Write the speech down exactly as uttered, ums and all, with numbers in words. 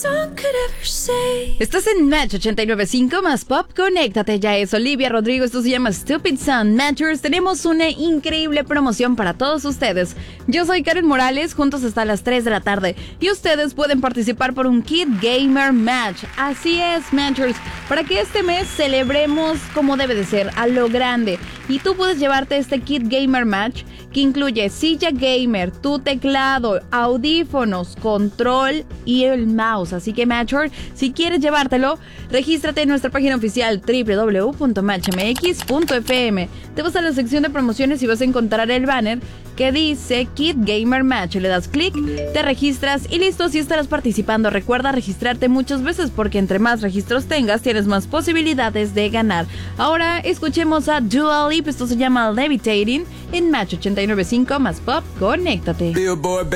Estás en Match ochenta y nueve punto cinco más Pop. Conéctate, ya es Olivia Rodrigo. Esto se llama Stupid Sun Matchers. Tenemos una increíble promoción para todos ustedes. Yo soy Karen Morales, juntos hasta las tres de la tarde. Y ustedes pueden participar por un Kid Gamer Match. Así es, Matchers, para que este mes celebremos como debe de ser, a lo grande. Y tú puedes llevarte este Kid Gamer Match, que incluye silla gamer, tu teclado, audífonos, control y el mouse. Así que, Matcher, si quieres llevártelo, regístrate en nuestra página oficial doble u doble u doble u punto match m x punto f m. Te vas a la sección de promociones y vas a encontrar el banner que dice Kid Gamer Match. Le das clic, te registras y listo, así estarás participando. Recuerda registrarte muchas veces porque entre más registros tengas, tienes más posibilidades de ganar. Ahora escuchemos a Dua Lipa. Esto se llama Levitating en Match ochenta y nueve punto cinco más Pop. Conéctate.